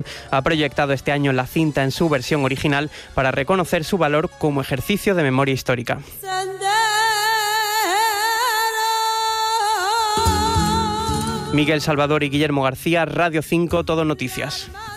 ha proyectado este año la cinta en su versión original para reconocer su valor como ejercicio de memoria histórica. Miguel Salvador y Guillermo García, Radio 5, Todo Noticias.